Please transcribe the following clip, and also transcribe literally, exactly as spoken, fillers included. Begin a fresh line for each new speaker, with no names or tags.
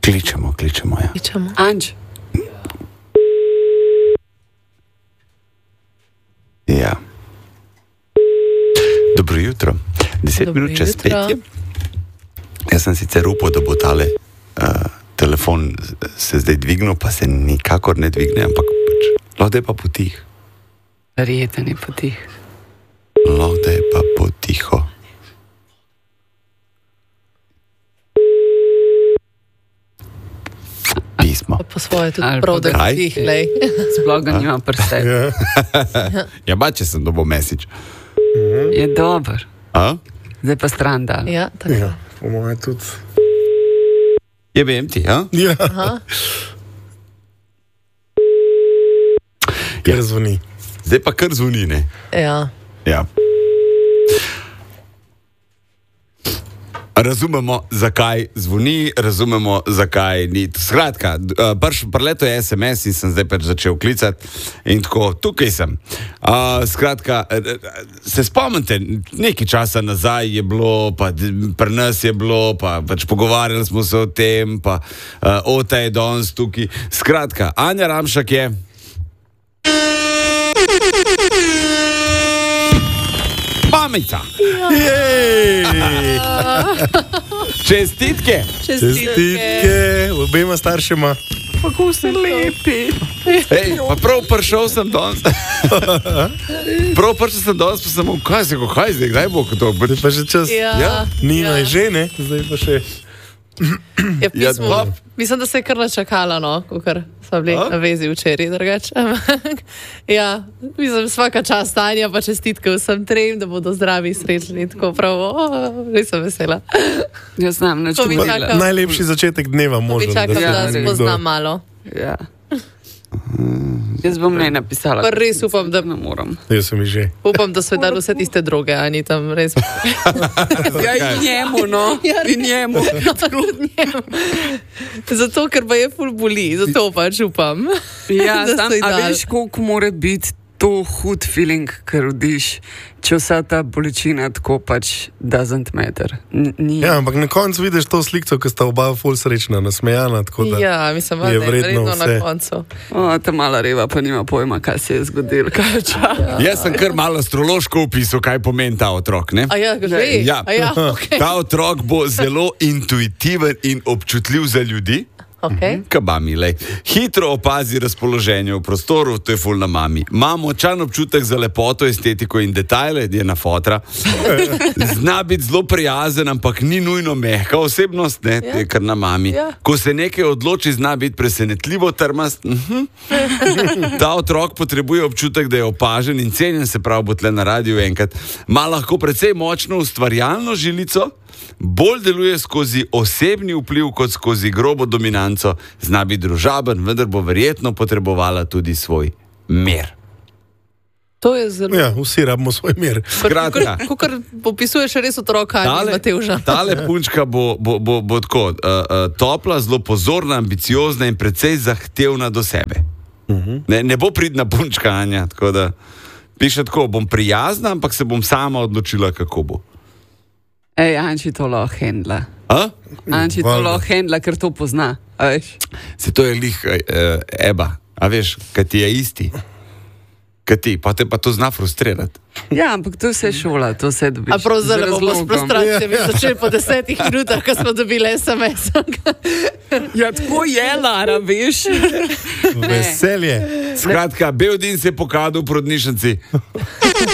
Kličemo, kličemo, ja.
Kličemo.
Anč.
Ja. Dobro jutro. Deset
Dobro
minut čez
jutro.
pet je. Jaz sem sicer upal, da bo tale uh, telefon se zdaj dvignil, pa se nikakor ne dvigne, ampak pač, lahko da je pa potih.
Verjeten je potih.
Lahko da je pa potiho. Pismo.
Po svoje tudi
Ali
prav,
pa
da
kaj?
je tih, lej.
Sploh ga nima prste.
Ja, ba, če sem dobil message.
Je dober.
A?
Zdaj pa stran dal.
Ja, tako.
Ja, po mojem tudi.
Je B M T, a?
Ja,
Aha.
ker zvoni.
Zdaj pa kar zvoni, ne?
Ja.
Ja. Razumemo, zakaj zvoni, razumemo, zakaj ni. Skratka, preleto je S M S in sem zdaj pač začel klicati in tako, tukaj sem. Uh, skratka, se spomnite, nekaj časa nazaj je bilo, pa pri nas je bilo, pa pač pogovarjali smo se o tem, pa uh, Ota je danes tukaj. Skratka, Anja Ramšak je... Mamica! Čestitke!
Čestitke obema staršema.
Kako se lepi.
Ej, pa prav prišel sem danes. Prav prišel sem danes, pa sem, kaj se, kaj zdaj, kdaj bo to?
Je pa že čas.
Ja.
Ja.
Nina
ja.
je že, ne? Zdaj pa še.
Ja,
Ja,
pismo,
dva.
mislim, da se je kar načakala, no, kakor smo bili
A?
na vezi včeraj, drugače. Ampak, ja, mislim, svaka čast Tanja, pa čestitke vsem trem, da bodo zdravi, srečni, tako prav, oh, res sem vesela.
Jaz znam nič
To mi
govorila.
čaka.
Najlepši začetek dneva
Bi
možen.
čakam,
Ja,
da
res.
spoznam malo.
Ja. Jaz bom ne napisala.
Pa res upam, da,
Ne moram.
Jaz sem že.
upam, da so dali vse tiste droge, a ni tam res.
Ja, in njemu, no. In njemu.
Zato, ker pa je ful boli, zato pač upam.
Ja,
Da
sam,
so ji
a
dali.
veš, koliko mora biti to hud feeling, ker rodiš, če vsa ta bolečina tako pač doesn't matter. N- Ni.
Ja, ampak na koncu vidiš to sliko, ki sta oba ful srečna, nasmejana, tako da.
Ja, mislim, da
je
je
vredno
vredno na
vse.
koncu.
O, ta mala reva pa nima pojma, kaj se je zgodilo. Kaj ča.
Jaz sem kar malo astrološko opisal, kaj pomeni ta otrok, ne?
A ja, že?
Ja.
A ja, okay.
Ta otrok bo zelo intuitiven in občutljiv za ljudi.
Okay.
Kabami, lej. Hitro opazi razpoloženje v prostoru, to je ful na mami. Ima močan občutek za lepoto, estetiko in detajle, je na fotra. Zna biti zelo prijazen, ampak ni nujno mehka osebnost, ne,
Ja.
to je kar na mami.
Ja.
Ko se nekaj odloči, zna biti presenetljivo trmast. Mhm. Ta otrok potrebuje občutek, da je opažen in cenjen, se pravi, bo tle na radiju enkrat. Ima lahko precej močno ustvarjalno žilico, bolj deluje skozi osebni vpliv kot skozi grobo dominanco, zna biti družaben, vendar bo verjetno potrebovala tudi svoj mir.
To je zelo.
Ja, vsi rabimo svoj mir.
Skratka,
Kot popisuješ res otroka, ali
tale,
Matevža.
tale punčka bo, bo, bo, bo tako uh, uh, topla, zelo pozorna, ambiciozna in precej zahtevna do sebe. Uh-huh. Ne, ne bo pridna punčka, Anja, tako da piše tako, bom prijazna, ampak se bom sama odločila, kako bo.
Ej, Anči to lahko hendla.
A?
Anči to
Valjda.
lahko hendla, ker to pozna. A veš?
Se to je lih uh, Eba, a veš, kaj ti je isti. Kaj ti, pa te pa to zna frustrirati.
Ja, ampak to je vse šola, to vse dobiš.
A prav zdaj
Z
bomo s
razlogom.
frustracijami začeli po desetih minutah, ko smo dobili S M S.
Ja, tako je, Lara, veš.
Veselje.
Skratka, bel din se je pokadal v porodnišnici.